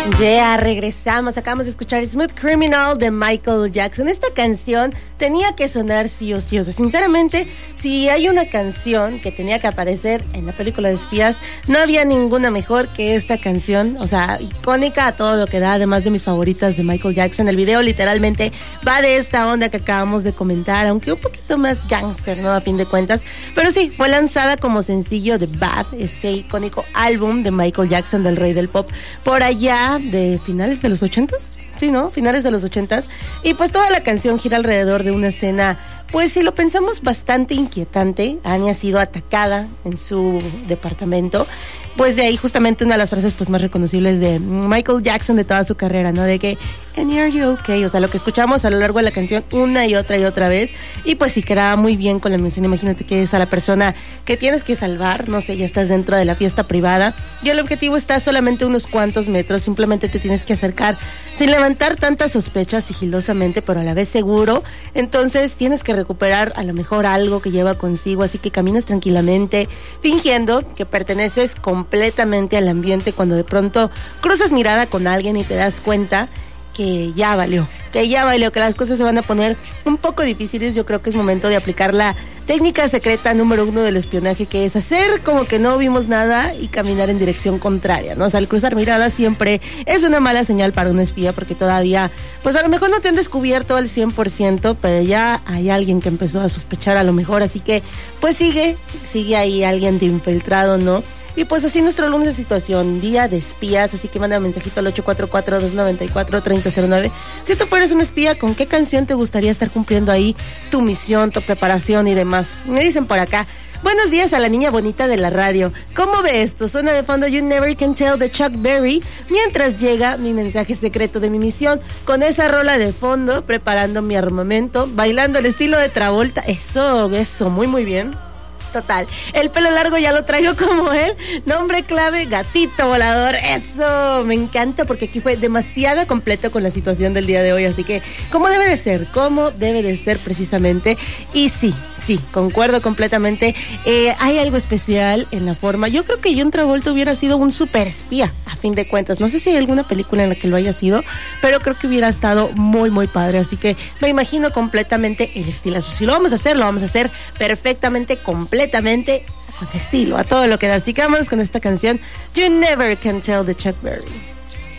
Ya regresamos, acabamos de escuchar Smooth Criminal de Michael Jackson. Esta canción tenía que sonar sí o sí. O sea, sinceramente, si hay una canción que tenía que aparecer en la película de espías, no había ninguna mejor que esta canción. O sea, icónica a todo lo que da, además de mis favoritas de Michael Jackson. El video literalmente va de esta onda que acabamos de comentar, aunque un poquito más gangster, ¿no? A fin de cuentas. Pero sí, fue lanzada como sencillo de Bad, este icónico álbum de Michael Jackson, del rey del pop, por allá de finales de los 80s, sí, ¿no? Finales de los 80s. Y pues toda la canción gira alrededor de una escena, pues si lo pensamos, bastante inquietante. Annie ha sido atacada en su departamento. Pues de ahí justamente una de las frases pues más reconocibles de Michael Jackson de toda su carrera, ¿no? De que, and are you okay? O sea, lo que escuchamos a lo largo de la canción una y otra vez. Y pues sí quedaba muy bien con la mención. Imagínate que es a la persona que tienes que salvar, no sé, ya estás dentro de la fiesta privada y el objetivo está solamente unos cuantos metros. Simplemente te tienes que acercar sin levantar tantas sospechas, sigilosamente, pero a la vez seguro. Entonces tienes que recuperar a lo mejor algo que lleva consigo, así que caminas tranquilamente, fingiendo que perteneces completamente al ambiente, cuando de pronto cruzas mirada con alguien y te das cuenta que ya valió, que las cosas se van a poner un poco difíciles. Yo creo que es momento de aplicar la técnica secreta número 1 del espionaje, que es hacer como que no vimos nada y caminar en dirección contraria, ¿no? O sea, el cruzar miradas siempre es una mala señal para un espía, porque todavía, pues a lo mejor no te han descubierto al 100%, pero ya hay alguien que empezó a sospechar a lo mejor, así que pues sigue ahí alguien de infiltrado, ¿no? Y pues así nuestro lunes de situación, día de espías, así que manda un mensajito al 844-294-3009. Si tú fueres un espía, ¿con qué canción te gustaría estar cumpliendo ahí tu misión, tu preparación y demás? Me dicen por acá, buenos días a la niña bonita de la radio. ¿Cómo ve esto? Suena de fondo You Never Can Tell de Chuck Berry, mientras llega mi mensaje secreto de mi misión, con esa rola de fondo, preparando mi armamento, bailando el estilo de Travolta. Eso, muy bien. Total, el pelo largo ya lo traigo como él. Nombre clave, gatito volador. Eso, me encanta, porque aquí fue demasiado completo con la situación del día de hoy. Así que, ¿cómo debe de ser precisamente? Y sí, concuerdo completamente. Hay algo especial en la forma. Yo creo que John Travolta hubiera sido un super espía, a fin de cuentas. No sé si hay alguna película en la que lo haya sido, pero creo que hubiera estado muy, muy padre. Así que me imagino completamente el estilazo. Si lo vamos a hacer perfectamente, completamente, con estilo, a todo lo que da. Así que vamos con esta canción, You Never Can Tell de Chuck Berry.